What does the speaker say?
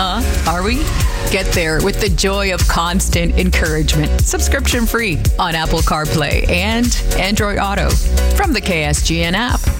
Are we? Get there with the joy of constant encouragement. Subscription free on Apple CarPlay and Android Auto from the KSGN app.